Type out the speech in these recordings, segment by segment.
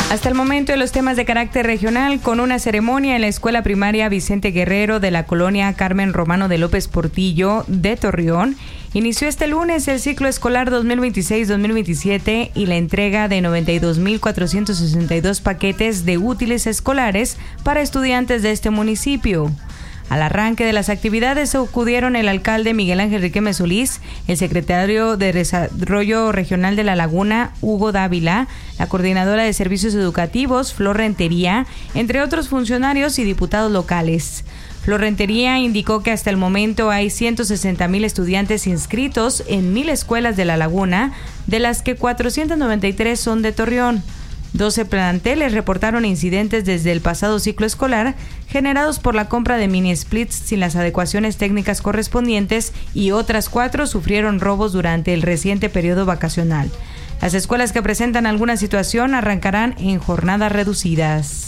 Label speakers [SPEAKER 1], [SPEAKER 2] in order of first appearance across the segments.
[SPEAKER 1] Hasta el momento de los temas de carácter regional, con una ceremonia en la Escuela Primaria Vicente Guerrero de la colonia Carmen Romano de López Portillo de Torreón, inició este lunes el ciclo escolar 2026-2027 y la entrega de 92.462 paquetes de útiles escolares para estudiantes de este municipio. Al arranque de las actividades acudieron el alcalde Miguel Ángel Riquelme Solís, el secretario de Desarrollo Regional de La Laguna, Hugo Dávila, la coordinadora de servicios educativos, Flor Rentería, entre otros funcionarios y diputados locales. Flor Rentería indicó que hasta el momento hay 160,000 estudiantes inscritos en 1,000 escuelas de La Laguna, de las que 493 son de Torreón. 12 planteles reportaron incidentes desde el pasado ciclo escolar generados por la compra de mini splits sin las adecuaciones técnicas correspondientes y otras 4 sufrieron robos durante el reciente periodo vacacional. Las escuelas que presentan alguna situación arrancarán en jornadas reducidas.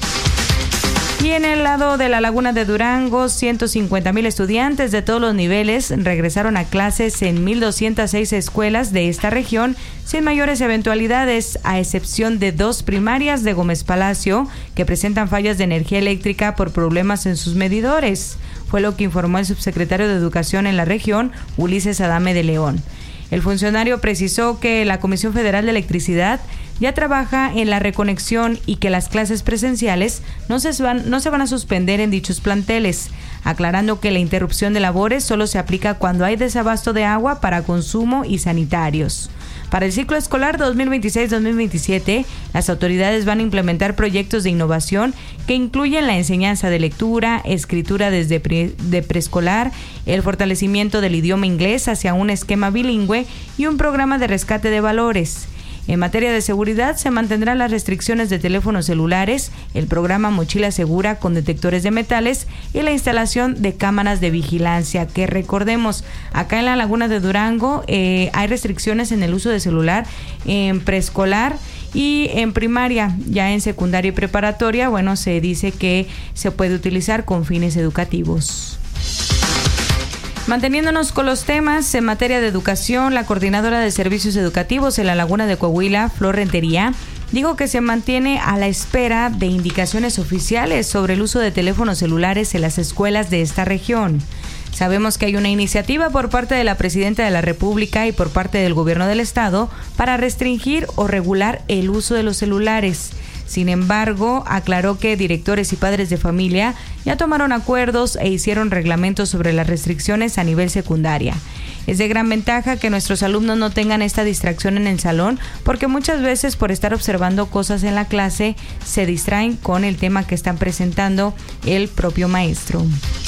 [SPEAKER 1] Y en el lado de la Laguna de Durango, 150,000 estudiantes de todos los niveles regresaron a clases en 1,206 escuelas de esta región sin mayores eventualidades, a excepción de 2 primarias de Gómez Palacio que presentan fallas de energía eléctrica por problemas en sus medidores. Fue lo que informó el subsecretario de Educación en la región, Ulises Adame de León. El funcionario precisó que la Comisión Federal de Electricidad ya trabaja en la reconexión y que las clases presenciales no se van a suspender en dichos planteles, aclarando que la interrupción de labores solo se aplica cuando hay desabasto de agua para consumo y sanitarios. Para el ciclo escolar 2026-2027, las autoridades van a implementar proyectos de innovación que incluyen la enseñanza de lectura, escritura desde de preescolar, el fortalecimiento del idioma inglés hacia un esquema bilingüe y un programa de rescate de valores. En materia de seguridad, se mantendrán las restricciones de teléfonos celulares, el programa Mochila Segura con detectores de metales y la instalación de cámaras de vigilancia, que recordemos, acá en la Laguna de Durango hay restricciones en el uso de celular en preescolar y en primaria. Ya en secundaria y preparatoria, se dice que se puede utilizar con fines educativos. Manteniéndonos con los temas en materia de educación, la coordinadora de servicios educativos en la Laguna de Coahuila, Flor Rentería, dijo que se mantiene a la espera de indicaciones oficiales sobre el uso de teléfonos celulares en las escuelas de esta región. Sabemos que hay una iniciativa por parte de la Presidenta de la República y por parte del Gobierno del Estado para restringir o regular el uso de los celulares. Sin embargo, aclaró que directores y padres de familia ya tomaron acuerdos e hicieron reglamentos sobre las restricciones a nivel secundaria. Es de gran ventaja que nuestros alumnos no tengan esta distracción en el salón, porque muchas veces por estar observando cosas en la clase se distraen con el tema que están presentando el propio maestro.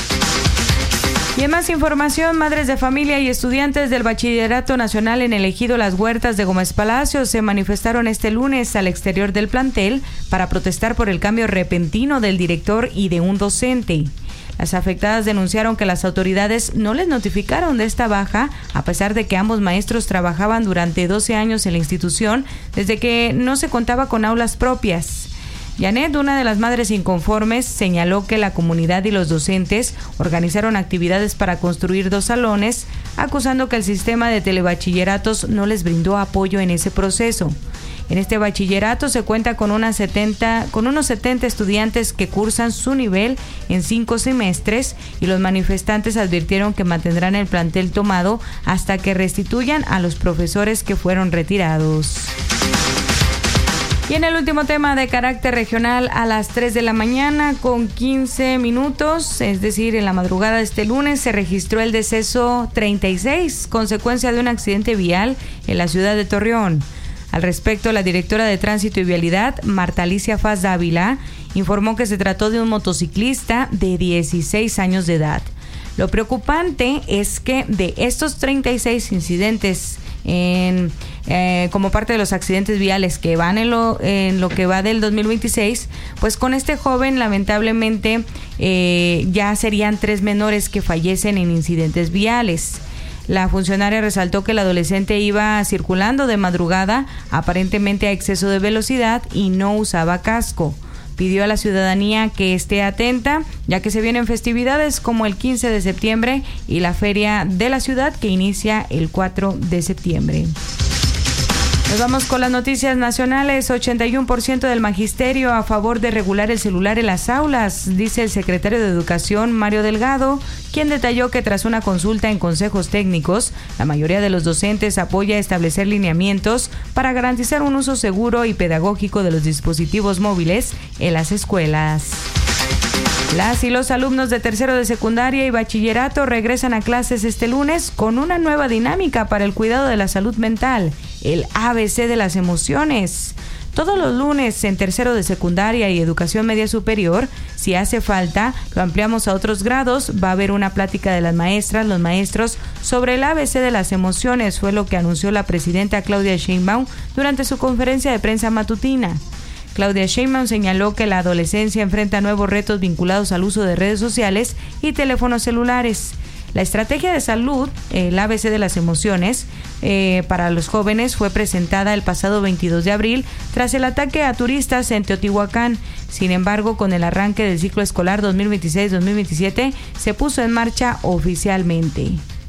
[SPEAKER 1] Y en más información, madres de familia y estudiantes del Bachillerato Nacional en el Ejido Las Huertas de Gómez Palacio se manifestaron este lunes al exterior del plantel para protestar por el cambio repentino del director y de un docente. Las afectadas denunciaron que las autoridades no les notificaron de esta baja, a pesar de que ambos maestros trabajaban durante 12 años en la institución, desde que no se contaba con aulas propias. Janet, una de las madres inconformes, señaló que la comunidad y los docentes organizaron actividades para construir 2 salones, acusando que el sistema de telebachilleratos no les brindó apoyo en ese proceso. En este bachillerato se cuenta con unos 70 estudiantes que cursan su nivel en 5 semestres y los manifestantes advirtieron que mantendrán el plantel tomado hasta que restituyan a los profesores que fueron retirados. Y en el último tema de carácter regional, a las 3 de la mañana con 15 minutos, es decir, en la madrugada de este lunes, se registró el deceso 36, consecuencia de un accidente vial en la ciudad de Torreón. Al respecto, la directora de Tránsito y Vialidad, Marta Alicia Faz Dávila, informó que se trató de un motociclista de 16 años de edad. Lo preocupante es que de estos 36 incidentes como parte de los accidentes viales que van en lo que va del 2026, pues con este joven lamentablemente ya serían 3 menores que fallecen en incidentes viales. La funcionaria resaltó que el adolescente iba circulando de madrugada, aparentemente a exceso de velocidad y no usaba casco. Pidió a la ciudadanía que esté atenta, ya que se vienen festividades como el 15 de septiembre y la Feria de la Ciudad, que inicia el 4 de septiembre. Nos vamos con las noticias nacionales. 81% del magisterio a favor de regular el celular en las aulas, dice el secretario de Educación, Mario Delgado, quien detalló que tras una consulta en consejos técnicos, la mayoría de los docentes apoya establecer lineamientos para garantizar un uso seguro y pedagógico de los dispositivos móviles en las escuelas. Las y los alumnos de tercero de secundaria y bachillerato regresan a clases este lunes con una nueva dinámica para el cuidado de la salud mental, el ABC de las emociones. Todos los lunes en tercero de secundaria y educación media superior, si hace falta, lo ampliamos a otros grados, va a haber una plática de las maestras, los maestros, sobre el ABC de las emociones, fue lo que anunció la presidenta Claudia Sheinbaum durante su conferencia de prensa matutina. Claudia Sheinbaum señaló que la adolescencia enfrenta nuevos retos vinculados al uso de redes sociales y teléfonos celulares. La estrategia de salud, el ABC de las emociones, para los jóvenes fue presentada el pasado 22 de abril tras el ataque a turistas en Teotihuacán. Sin embargo, con el arranque del ciclo escolar 2026-2027, se puso en marcha oficialmente.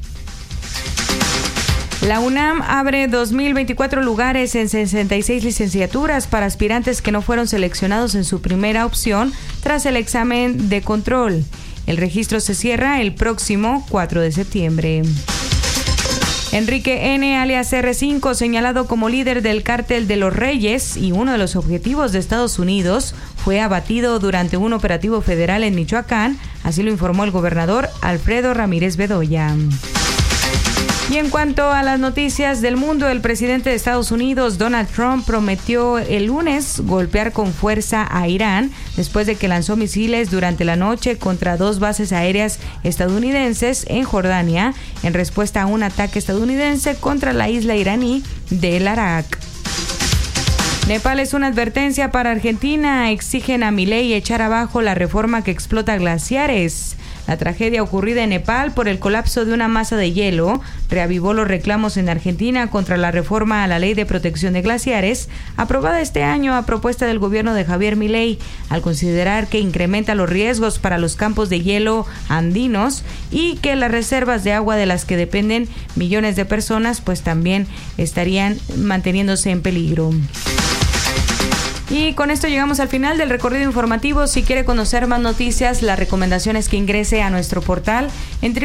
[SPEAKER 1] La UNAM abre 2.024 lugares en 66 licenciaturas para aspirantes que no fueron seleccionados en su primera opción tras el examen de control. El registro se cierra el próximo 4 de septiembre. Enrique N., alias R5, señalado como líder del Cártel de los Reyes y uno de los objetivos de Estados Unidos, fue abatido durante un operativo federal en Michoacán, así lo informó el gobernador Alfredo Ramírez Bedoya. Y en cuanto a las noticias del mundo, el presidente de Estados Unidos, Donald Trump, prometió el lunes golpear con fuerza a Irán después de que lanzó misiles durante la noche contra 2 bases aéreas estadounidenses en Jordania, en respuesta a un ataque estadounidense contra la isla iraní de El Arak. Nepal es una advertencia para Argentina. Exigen a Milei echar abajo la reforma que explota glaciares. La tragedia ocurrida en Nepal por el colapso de una masa de hielo reavivó los reclamos en Argentina contra la reforma a la Ley de Protección de Glaciares, aprobada este año a propuesta del gobierno de Javier Milei, al considerar que incrementa los riesgos para los campos de hielo andinos y que las reservas de agua de las que dependen millones de personas pues también estarían manteniéndose en peligro. Y con esto llegamos al final del recorrido informativo. Si quiere conocer más noticias, la recomendación es que ingrese a nuestro portal en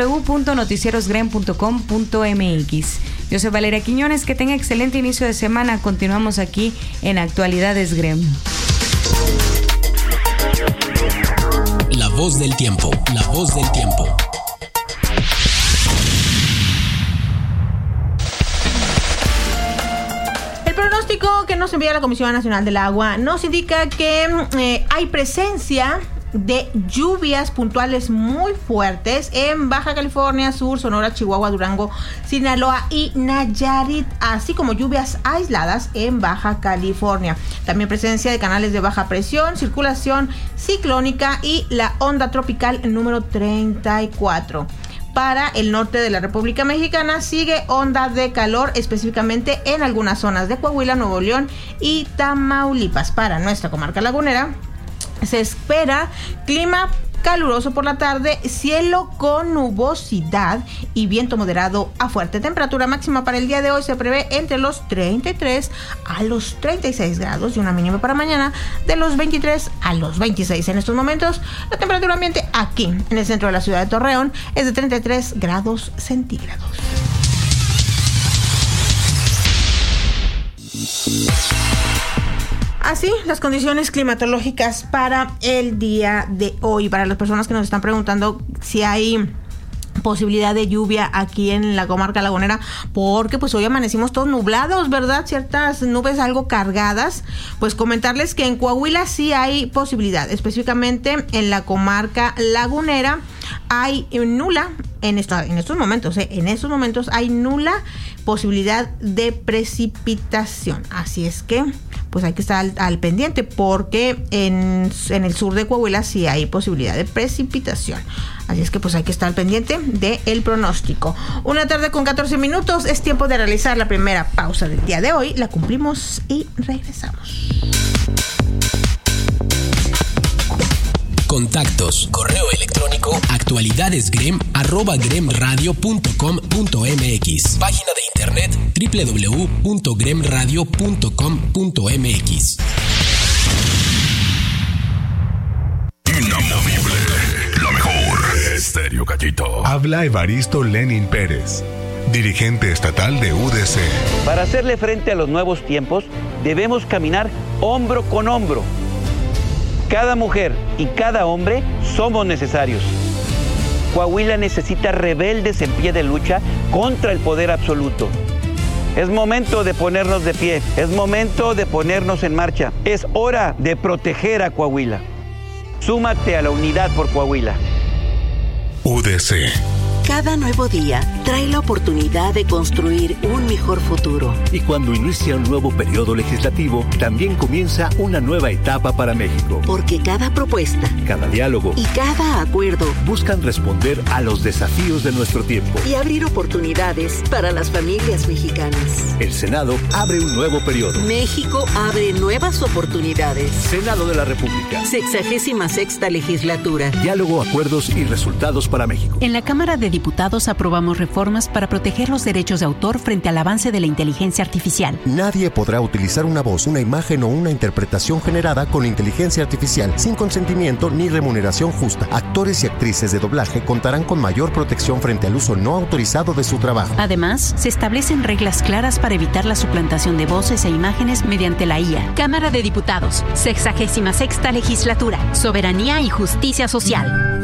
[SPEAKER 1] www.noticiarosgrem.com.mx. Yo soy Valeria Quiñones, que tenga excelente inicio de semana. Continuamos aquí en Actualidades Grem.
[SPEAKER 2] La voz del tiempo, la voz del tiempo.
[SPEAKER 3] El pronóstico que nos envía la Comisión Nacional del Agua nos indica que hay presencia de lluvias puntuales muy fuertes en Baja California Sur, Sonora, Chihuahua, Durango, Sinaloa y Nayarit, así como lluvias aisladas en Baja California. También presencia de canales de baja presión, circulación ciclónica y la onda tropical número 34. Para el norte de la República Mexicana sigue onda de calor, específicamente en algunas zonas de Coahuila, Nuevo León y Tamaulipas. Para nuestra comarca lagunera se espera clima caluroso por la tarde, cielo con nubosidad y viento moderado a fuerte. Temperatura máxima para el día de hoy se prevé entre los 33 a los 36 grados y una mínima para mañana de los 23 a los 26. En estos momentos, la temperatura ambiente aquí en el centro de la ciudad de Torreón es de 33 grados centígrados. Así, las condiciones climatológicas para el día de hoy. Para las personas que nos están preguntando si hay posibilidad de lluvia aquí en la comarca lagunera, porque pues hoy amanecimos todos nublados, ¿verdad? Ciertas nubes algo cargadas. Pues comentarles que en Coahuila sí hay posibilidad, específicamente en la comarca lagunera hay nula, en estos momentos hay nula posibilidad de precipitación. Así es que pues hay que estar al pendiente, porque en el sur de Coahuila sí hay posibilidad de precipitación. Así es que pues hay que estar al pendiente del pronóstico. 1:14 es tiempo de realizar la primera pausa del día de hoy. La cumplimos y regresamos.
[SPEAKER 2] Contactos, correo electrónico, actualidadesgrem@gremradio.com.mx. Página de internet www.gremradio.com.mx.
[SPEAKER 4] Inamovible, la mejor. Estéreo Gallito.
[SPEAKER 5] Habla Evaristo Lenin Pérez, dirigente estatal de UDC.
[SPEAKER 6] Para hacerle frente a los nuevos tiempos, debemos caminar hombro con hombro. Cada mujer y cada hombre somos necesarios. Coahuila necesita rebeldes en pie de lucha contra el poder absoluto. Es momento de ponernos de pie, es momento de ponernos en marcha. Es hora de proteger a Coahuila. Súmate a la unidad por Coahuila.
[SPEAKER 5] UDC.
[SPEAKER 7] Cada nuevo día trae la oportunidad de construir un mejor futuro.
[SPEAKER 8] Y cuando inicia un nuevo periodo legislativo, también comienza una nueva etapa para México.
[SPEAKER 7] Porque cada propuesta,
[SPEAKER 8] cada diálogo
[SPEAKER 7] y cada acuerdo
[SPEAKER 8] buscan responder a los desafíos de nuestro tiempo
[SPEAKER 7] y abrir oportunidades para las familias mexicanas.
[SPEAKER 8] El Senado abre un nuevo periodo.
[SPEAKER 7] México abre nuevas oportunidades.
[SPEAKER 8] Senado de la República.
[SPEAKER 7] 66ª legislatura.
[SPEAKER 8] Diálogo, acuerdos y resultados para México.
[SPEAKER 9] En la Cámara de Diputados aprobamos reformas para proteger los derechos de autor frente al avance de la inteligencia artificial.
[SPEAKER 10] Nadie podrá utilizar una voz, una imagen o una interpretación generada con inteligencia artificial sin consentimiento ni remuneración justa. Actores y actrices de doblaje contarán con mayor protección frente al uso no autorizado de su trabajo.
[SPEAKER 9] Además, se establecen reglas claras para evitar la suplantación de voces e imágenes mediante la IA.
[SPEAKER 11] Cámara de Diputados, 66ª legislatura, soberanía y justicia social.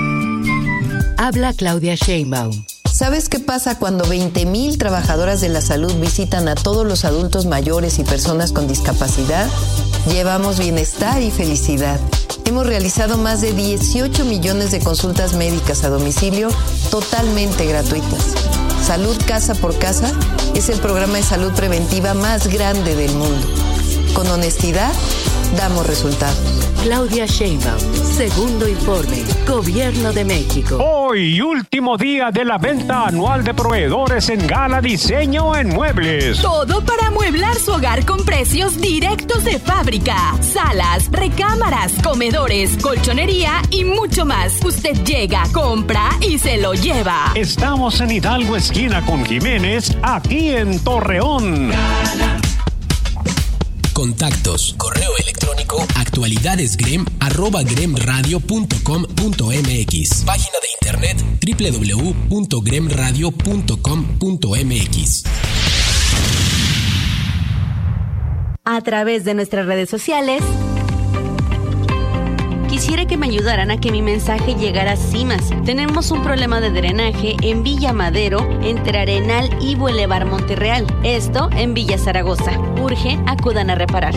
[SPEAKER 12] Habla Claudia Sheinbaum.
[SPEAKER 13] ¿Sabes qué pasa cuando 20,000 trabajadoras de la salud visitan a todos los adultos mayores y personas con discapacidad? Llevamos bienestar y felicidad. Hemos realizado más de 18 millones de consultas médicas a domicilio totalmente gratuitas. Salud Casa por Casa es el programa de salud preventiva más grande del mundo. Con honestidad, damos resultados.
[SPEAKER 12] Claudia Sheinbaum, segundo informe, Gobierno de México.
[SPEAKER 14] Hoy, último día de la venta anual de proveedores en Gala Diseño en Muebles.
[SPEAKER 11] Todo para amueblar su hogar con precios directos de fábrica. Salas, recámaras, comedores, colchonería y mucho más. Usted llega, compra y se lo lleva.
[SPEAKER 14] Estamos en Hidalgo, esquina con Jiménez, aquí en Torreón.
[SPEAKER 2] Contactos, correo electrónico, actualidadesgrem@gremradio.com.mx. Página de internet www.gremradio.com.mx.
[SPEAKER 15] A través de nuestras redes sociales, quisiera que me ayudaran a que mi mensaje llegara a Cimas. Tenemos un problema de drenaje en Villa Madero, entre Arenal y Boulevard Monterreal. Esto en Villa Zaragoza. Urge, acudan a reparar.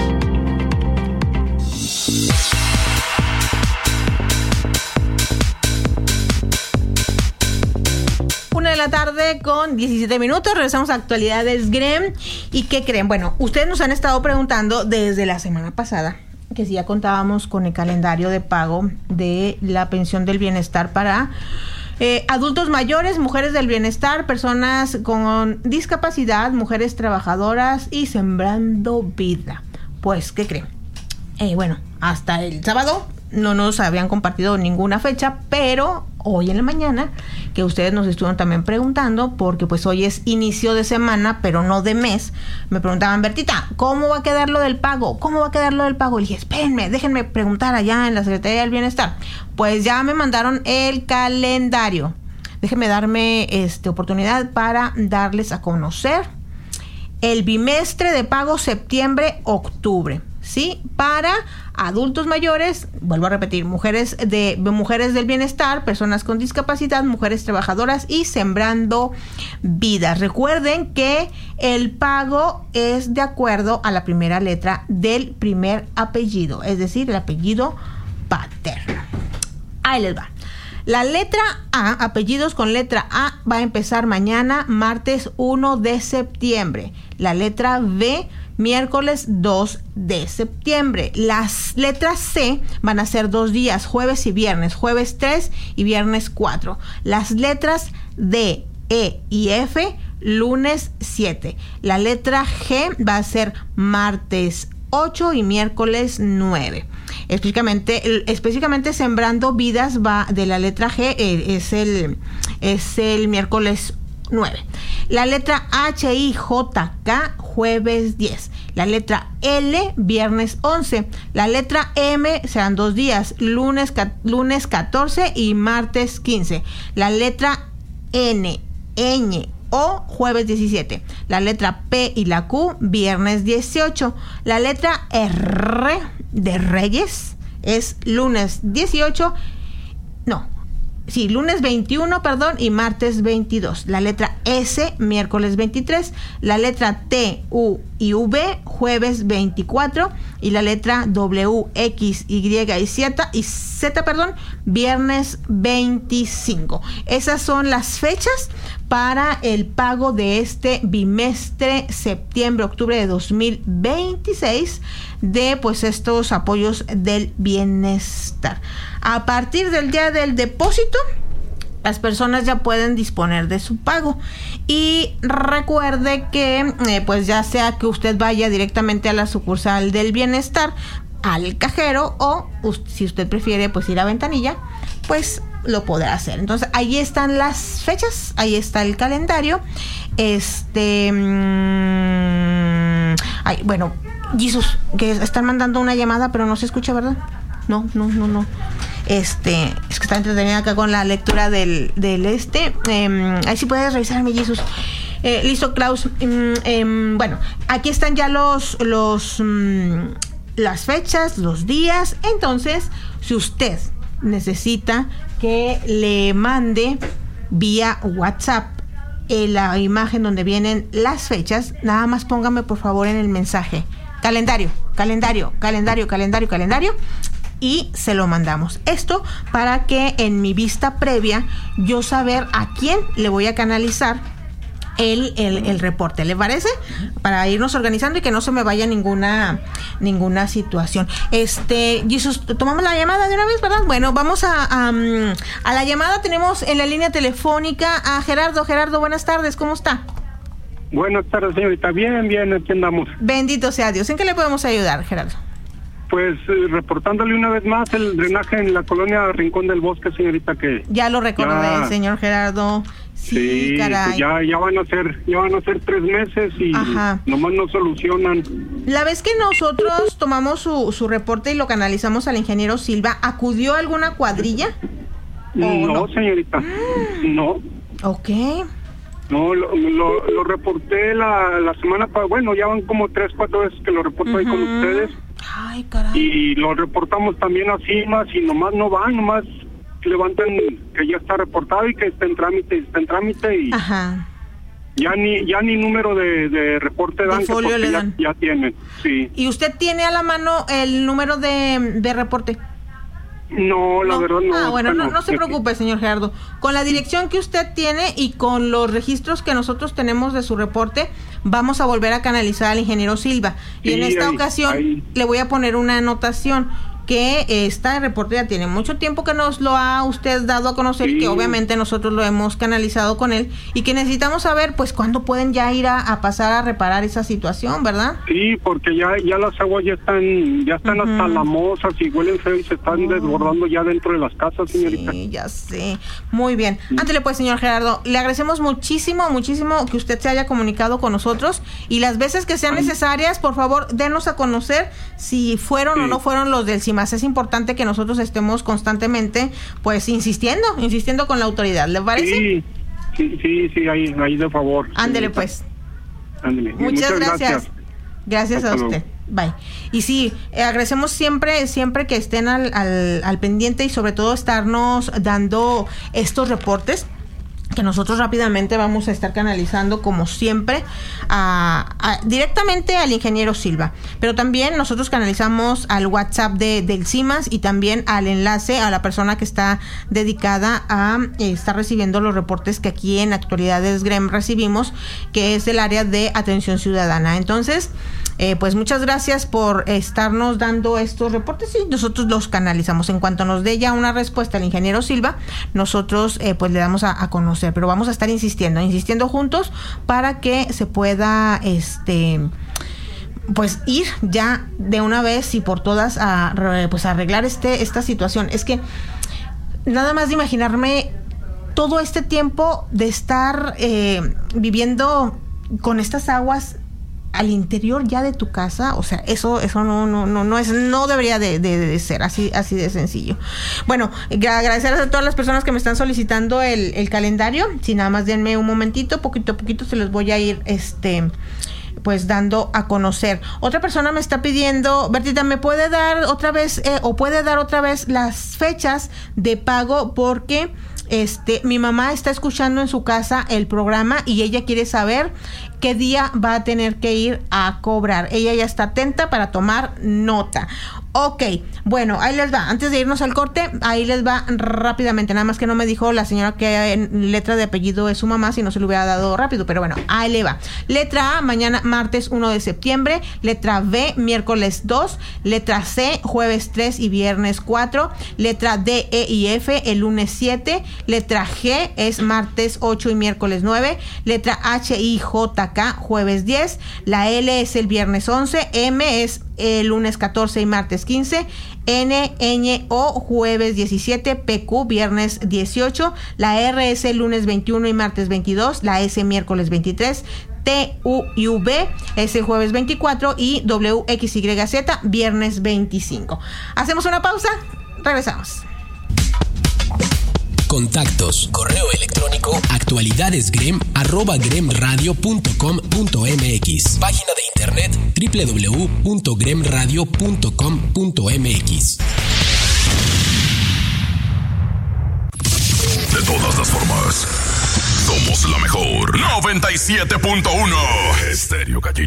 [SPEAKER 3] De la tarde con 17 minutos. Regresamos a Actualidades Grem. ¿Y qué creen? Bueno, ustedes nos han estado preguntando desde la semana pasada que si ya contábamos con el calendario de pago de la pensión del bienestar para adultos mayores, mujeres del bienestar, personas con discapacidad, mujeres trabajadoras y Sembrando Vida. Pues, ¿qué creen? Bueno, hasta el sábado no nos habían compartido ninguna fecha, pero hoy en la mañana, que ustedes nos estuvieron también preguntando, porque pues hoy es inicio de semana, pero no de mes, me preguntaban, Bertita, ¿cómo va a quedar lo del pago? ¿Cómo va a quedar lo del pago? Y dije, espérenme, déjenme preguntar allá en la Secretaría del Bienestar. Pues ya me mandaron el calendario. Déjenme darme oportunidad para darles a conocer el bimestre de pago septiembre-octubre. ¿Sí? Para adultos mayores, vuelvo a repetir, mujeres del bienestar, personas con discapacidad, mujeres trabajadoras y Sembrando Vidas. Recuerden que el pago es de acuerdo a la primera letra del primer apellido, es decir, el apellido paterno. Ahí les va. La letra A, apellidos con letra A, va a empezar mañana, martes 1 de septiembre. La letra B, miércoles 2 de septiembre. Las letras C van a ser 2 días, jueves y viernes, jueves 3 y viernes 4. Las letras D, E y F, lunes 7. La letra G va a ser martes 8 y miércoles 9. Específicamente Sembrando Vidas va de la letra G, es el miércoles 9. La letra H, I, J, K, jueves 10. La letra L, viernes 11. La letra M serán 2 días, lunes 14 y martes 15. La letra N, ñ, O, jueves 17. La letra P y la Q, viernes 18. La letra R de Reyes es lunes 21, y martes 22. La letra S, miércoles 23. La letra T, U y V, jueves 24. Y la letra W, X, Y y Z, viernes 25. Esas son las fechas para el pago de este bimestre septiembre-octubre de 2026 de pues estos apoyos del bienestar. A partir del día del depósito, las personas ya pueden disponer de su pago. Y recuerde que pues ya sea que usted vaya directamente a la sucursal del bienestar, al cajero, o si usted prefiere pues ir a ventanilla, pues lo podrá hacer. Entonces ahí están las fechas, ahí está el calendario. Bueno, Jesús, que están mandando una llamada pero no se escucha, ¿verdad? No. Es que está entretenida acá con la lectura del ahí sí puedes revisar, mi Jesús. Listo, Klaus. Bueno, aquí están ya las fechas, los días. Entonces, si usted necesita que le mande vía WhatsApp la imagen donde vienen las fechas, nada más póngame por favor en el mensaje calendario, y se lo mandamos. Esto para que en mi vista previa yo saber a quién le voy a canalizar el reporte, ¿le parece? Para irnos organizando y que no se me vaya ninguna situación. Jesús, tomamos la llamada de una vez, ¿verdad? Bueno, vamos a la llamada. Tenemos en la línea telefónica a Gerardo. Gerardo, buenas tardes, ¿cómo está?
[SPEAKER 16] Buenas tardes, señorita. Bien, aquí andamos.
[SPEAKER 3] Bendito sea Dios. ¿En qué le podemos ayudar, Gerardo?
[SPEAKER 16] Pues reportándole una vez más el drenaje en la colonia Rincón del Bosque, señorita, que
[SPEAKER 3] ya lo recordé, señor Gerardo. Sí, caray.
[SPEAKER 16] Pues ya van a ser 3 meses y nomás no solucionan.
[SPEAKER 3] La vez que nosotros tomamos su reporte y lo canalizamos al ingeniero Silva, ¿acudió alguna cuadrilla?
[SPEAKER 16] No, señorita. No.
[SPEAKER 3] Ok.
[SPEAKER 16] No, lo reporté la semana pasada. Bueno, ya van como 3-4 veces que lo reporto ahí con ustedes.
[SPEAKER 3] Ay, caray.
[SPEAKER 16] Y lo reportamos también así más y nomás no van, nomás levantan que ya está reportado y que está en trámite y ya ni número de reporte dan,
[SPEAKER 3] folio le dan.
[SPEAKER 16] Ya tienen, sí.
[SPEAKER 3] ¿Y usted tiene a la mano el número de reporte?
[SPEAKER 16] No, la verdad no.
[SPEAKER 3] Bueno, no se preocupe, señor Gerardo. Con la dirección que usted tiene y con los registros que nosotros tenemos de su reporte, vamos a volver a canalizar al ingeniero Silva. Y en esta ocasión le voy a poner una anotación que esta reporte ya tiene mucho tiempo que nos lo ha usted dado a conocer y que obviamente nosotros lo hemos canalizado con él y que necesitamos saber pues cuándo pueden ya ir a pasar a reparar esa situación, ¿verdad?
[SPEAKER 16] Sí, porque ya las aguas ya están hasta lamosas y huelen feo y se están desbordando ya dentro de las casas, señorita.
[SPEAKER 3] Sí, ya sé. Muy bien. Ándele pues, señor Gerardo, le agradecemos muchísimo que usted se haya comunicado con nosotros y las veces que sean necesarias, por favor, denos a conocer si fueron o no fueron los del CIMAS. Es importante que nosotros estemos constantemente pues insistiendo con la autoridad, ¿le parece?
[SPEAKER 16] Sí, ahí de favor.
[SPEAKER 3] Ándele pues.
[SPEAKER 16] Ándele.
[SPEAKER 3] Muchas gracias. Gracias a usted. Bye. Y sí, agradecemos siempre que estén al pendiente y sobre todo estarnos dando estos reportes que nosotros rápidamente vamos a estar canalizando como siempre directamente al ingeniero Silva, pero también nosotros canalizamos al WhatsApp del CIMAS y también al enlace a la persona que está dedicada a estar recibiendo los reportes que aquí en Actualidades GREM recibimos, que es del área de atención ciudadana. Entonces pues muchas gracias por estarnos dando estos reportes y nosotros los canalizamos. En cuanto nos dé ya una respuesta el ingeniero Silva, nosotros pues le damos a conocer, pero vamos a estar insistiendo juntos para que se pueda pues ir ya de una vez y por todas a pues arreglar esta situación. Es que nada más de imaginarme todo este tiempo de estar viviendo con estas aguas al interior ya de tu casa, o sea, eso no debería de ser así de sencillo. Bueno, agradecer a todas las personas que me están solicitando el calendario. Si nada más denme un momentito, poquito a poquito se los voy a ir pues dando a conocer. Otra persona me está pidiendo, Bertita, ¿me puede dar otra vez las fechas de pago? Porque mi mamá está escuchando en su casa el programa y ella quiere saber qué día va a tener que ir a cobrar. Ella ya está atenta para tomar nota. Ok, bueno, ahí les va. Antes de irnos al corte, ahí les va rápidamente. Nada más que no me dijo la señora que letra de apellido es su mamá, si no se lo hubiera dado rápido. Pero bueno, ahí le va. Letra A, mañana martes 1 de septiembre. Letra B, miércoles 2. Letra C, jueves 3 y viernes 4. Letra D, E y F, el lunes 7. Letra G es martes 8 y miércoles 9. Letra H, I, J, K, jueves 10. La L es el viernes 11. M es el lunes 14 y martes 15, N, O, jueves 17, PQ, viernes 18, la R es el lunes 21 y martes 22, la S miércoles 23, T, U y V es el jueves 24 y W, X, Y, Z, viernes 25. Hacemos una pausa, regresamos.
[SPEAKER 2] Contactos, correo electrónico, actualidadesgrem@gremradio.com.mx. Página de internet www.gremradio.com.mx.
[SPEAKER 4] De todas las formas, somos la mejor. 97.1 Estéreo Cachito.